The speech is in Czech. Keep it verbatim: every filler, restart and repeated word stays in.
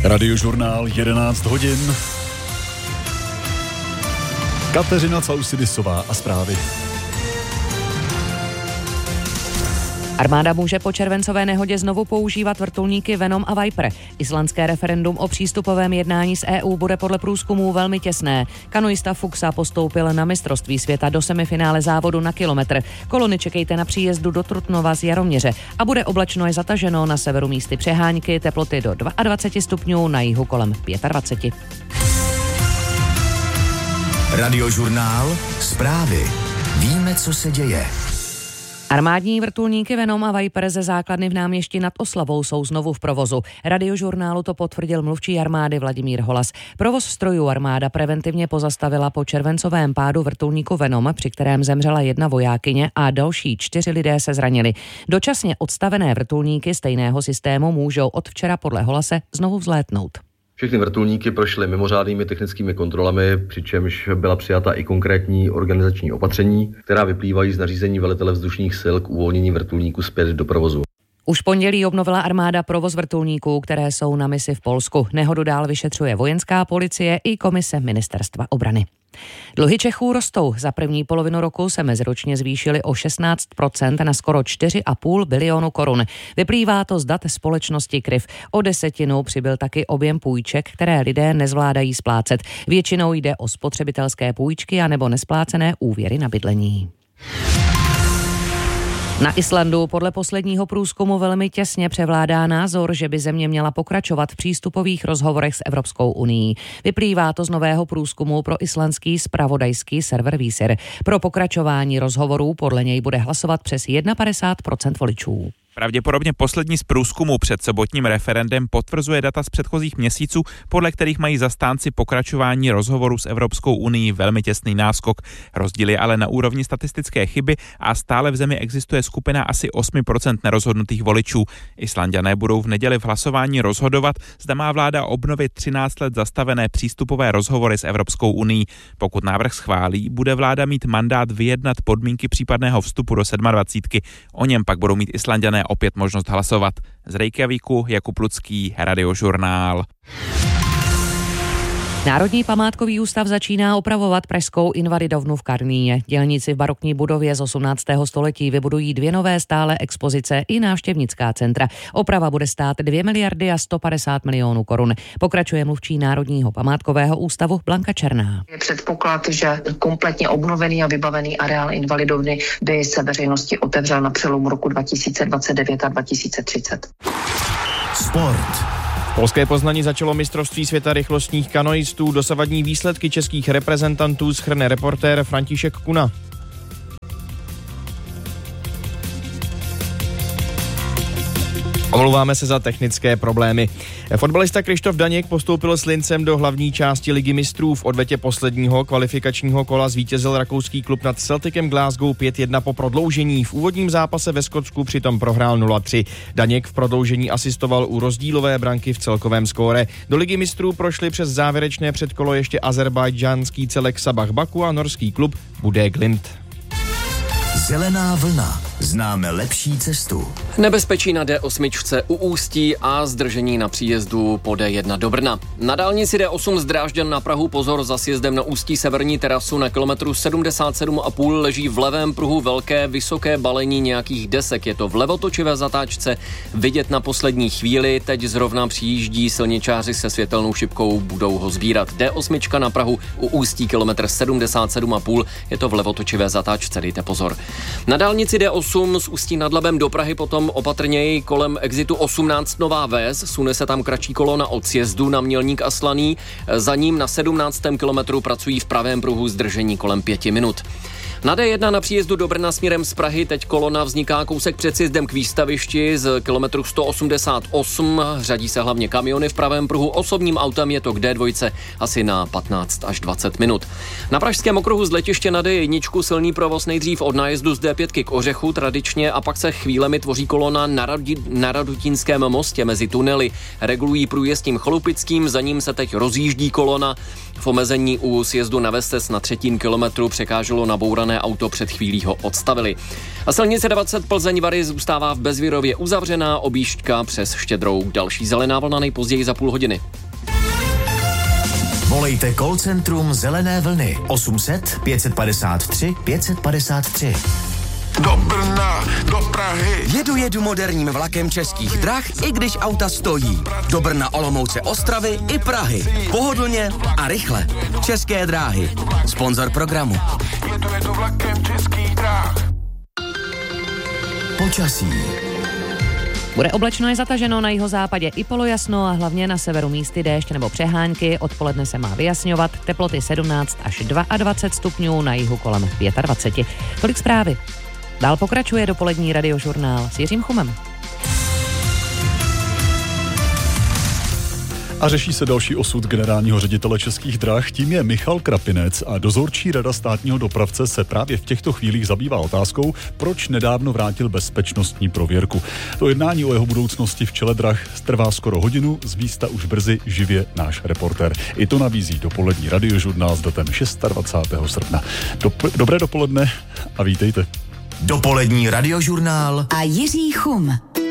Radiožurnál jedenáct hodin. Kateřina Causidisová a zprávy. Armáda může po červencové nehodě znovu používat vrtulníky Venom a Viper. Islandské referendum o přístupovém jednání s E U bude podle průzkumů velmi těsné. Kanoista Fuxa postoupil na mistrovství světa do semifinále závodu na kilometr. Kolony čekejte na příjezdu do Trutnova z Jaroměře a bude oblačno je zataženo, na severu místy přehánky, teploty do dvacet dva stupňů, na jihu kolem dvacet pět. Radiožurnál, zprávy. Víme, co se děje. Armádní vrtulníky Venom a Viper ze základny v Náměšti nad Oslavou jsou znovu v provozu. Radiožurnálu to potvrdil mluvčí armády Vladimír Holas. Provoz strojů armáda preventivně pozastavila po červencovém pádu vrtulníku Venom, při kterém zemřela jedna vojákyně a další čtyři lidé se zranili. Dočasně odstavené vrtulníky stejného systému můžou od včera podle Holase znovu vzlétnout. Všechny vrtulníky prošly mimořádnými technickými kontrolami, přičemž byla přijata i konkrétní organizační opatření, která vyplývají z nařízení velitele vzdušných sil k uvolnění vrtulníku zpět do provozu. Už v pondělí obnovila armáda provoz vrtulníků, které jsou na misi v Polsku. Nehodu dál vyšetřuje vojenská policie i komise ministerstva obrany. Dluhy Čechů rostou. Za první polovinu roku se meziročně zvýšily o šestnáct procent na skoro čtyři a půl bilionu korun. Vyplývá to z dat společnosti Kryv. O desetinu přibyl taky objem půjček, které lidé nezvládají splácet. Většinou jde o spotřebitelské půjčky a nebo nesplácené úvěry na bydlení. Na Islandu podle posledního průzkumu velmi těsně převládá názor, že by země měla pokračovat v přístupových rozhovorech s Evropskou unií. Vyplývá to z nového průzkumu pro islandský zpravodajský server Vísir. Pro pokračování rozhovorů podle něj bude hlasovat přes padesát jedna procent voličů. Pravděpodobně poslední z průzkumu před sobotním referendem potvrzuje data z předchozích měsíců, podle kterých mají zastánci pokračování rozhovoru s Evropskou unií velmi těsný náskok. Rozdíl je ale na úrovni statistické chyby a stále v zemi existuje skupina asi osm procent nerozhodnutých voličů. Islanďané budou v neděli v hlasování rozhodovat, zda má vláda obnovit třináct let zastavené přístupové rozhovory s Evropskou unií. Pokud návrh schválí, bude vláda mít mandát vyjednat podmínky případného vstupu do sedmadvacítky. O něm pak budou mít Islanďané opět možnost hlasovat. Z Reykjavíku Jakub Lucký, Radiožurnál. Národní památkový ústav začíná opravovat pražskou invalidovnu v Karlíně. Dělníci v barokní budově z osmnáctého století vybudují dvě nové stále expozice i návštěvnická centra. Oprava bude stát dvě miliardy a sto padesát milionů korun. Pokračuje mluvčí Národního památkového ústavu Blanka Černá. Je předpoklad, že kompletně obnovený a vybavený areál invalidovny by se veřejnosti otevřel na přelomu roku dva tisíce dvacet devět a dva tisíce třicet. Sport. Polské Poznani začalo mistrovství světa rychlostních kanoistů. Dosavadní výsledky českých reprezentantů shrne reportér František Kuna. Omlouváme se za technické problémy. Fotbalista Krištof Daněk postoupil s Lincem do hlavní části Ligy mistrů. V odvetě posledního kvalifikačního kola zvítězil rakouský klub nad Celticem Glasgow pět jedna po prodloužení. V úvodním zápase ve Skotsku přitom prohrál nula tři. Daněk v prodloužení asistoval u rozdílové branky v celkovém skóre. Do Ligy mistrů prošli přes závěrečné předkolo ještě azerbajdžánský celek Sabah Baku a norský klub Bodø Glimt. Zelená vlna. Známe lepší cestu. Nebezpečí na D osm u Ústí a zdržení na příjezdu po D jedna do Brna. Na dálnici D osm z Drážďan na Prahu pozor, za sjezdem na Ústí severní terasu na kilometru sedmdesát sedm a půl leží v levém pruhu velké vysoké balení nějakých desek. Je to v levotočivé zatáčce vidět na poslední chvíli. Teď zrovna přijíždí silničáři se světelnou šipkou, budou ho sbírat. D osm na Prahu u Ústí kilometr sedmdesát sedm a půl, je to v levotočivé zatáčce, dejte pozor. Na dálnici D osm z Ústí nad Labem do Prahy potom opatrněji kolem exitu osmnáct Nová Ves, sune se tam kratší kolona od sjezdu na Mělník a Slaný, za ním na sedmnáctém kilometru pracují v pravém pruhu zdržení kolem pěti minut. Na D jedna na příjezdu do Brna směrem z Prahy teď kolona vzniká kousek před sjezdem k výstavišti z kilometru sto osmdesát osm, řadí se hlavně kamiony v pravém pruhu, osobním autem je to k D dva asi na patnáct až dvacet minut. Na pražském okruhu z letiště na D jedna silný provoz nejdřív od nájezdu z D pět k Ořechu tradičně a pak se chvílemi tvoří kolona na, Radi, na Radutínském mostě mezi tunely. Regulují průjezd tím Cholupickým, za ním se teď rozjíždí kolona. V omezení u sjezdu na Vestes na třetím kilometru překáželo nabouran neohrané auto před chvílí ho odstavili. A silnice dvacet Plzeň-Vary zůstává v Bezvírově uzavřená, objížďka přes Štědrou. Další zelená vlna nejpozději za půl hodiny. Volejte call centrum Zelené vlny osm set pět padesát tři pět padesát tři. Do Brna, do Prahy. Jedu jedu moderním vlakem Českých drah, i když auta stojí. Do Brna, Olomouce, Ostravy i Prahy. Pohodlně a rychle. České dráhy. Sponzor programu. Jedu jedu vlakem Českých drah. Počasí. Bude oblačno, je zataženo, na jihozápadě i polojasno a hlavně na severu místy déšť nebo přehánky. Odpoledne se má vyjasňovat, teploty sedmnáct až dvacet dva stupňů, na jihu kolem dvacet pět. Tolik zprávy. Dál pokračuje dopolední radiožurnál s Jiřím Chumem. A řeší se další osud generálního ředitele Českých drah, tím je Michal Krapinec a dozorčí rada státního dopravce se právě v těchto chvílích zabývá otázkou, proč nedávno vrátil bezpečnostní prověrku. To jednání o jeho budoucnosti v čele drah trvá skoro hodinu, z místa už brzy živě náš reportér. I to nabízí dopolední radiožurnál s datem dvacátého šestého srpna. Dop- dobré dopoledne a vítejte. Dopolední radiožurnál a Jiří Chum.